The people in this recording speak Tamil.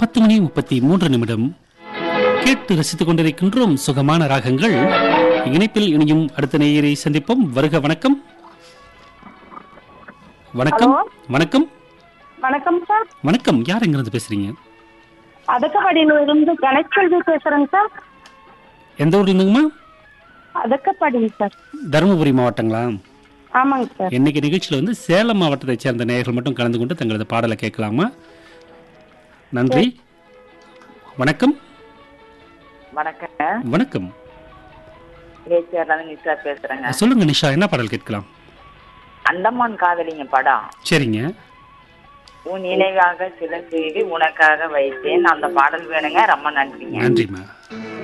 10:33 கேட்டு ரசித்துக் கொண்டிருக்கின்றோம் சுகமான ராகங்கள். இணைப்பில் இனியும் அடுத்த நேயரை சந்திப்போம். வருக. வணக்கம். வணக்கம். வணக்கம். வணக்கம் சார். வணக்கம். யார் எங்கிருந்து பேசுறீங்க? அதக்கப்பாடியிலிருந்து கணேஷ்கல்வி பேசுறேங்க சார். எந்த ஊர்ல இருந்துங்கம்மா? அதக்கப்பாடி சார். தருமபுரி மாவட்டங்களா? ஆமாங்க சார். இன்னைக்கு நிகழ்ச்சியில் வந்து சேலம் மாவட்டத்தை சேர்ந்த நேயர்கள் மட்டும் கலந்து கொண்டு தங்களது பாடலை கேட்கலாமா? நன்றி. வணக்கம். வணக்கங்க. வணக்கம். நிஷா பேசுறேங்க. சொல்லுங்க நிஷா, என்ன பாடல் கேட்கலாம்? அந்தமான் காதலிங்க படம். சரிங்க. உன் நினைவாக சில செய்தி உனக்காக வைத்தேன், அந்த பாடல் வேணுங்க. ரொம்ப நன்றிங்க. நன்றிம்மா.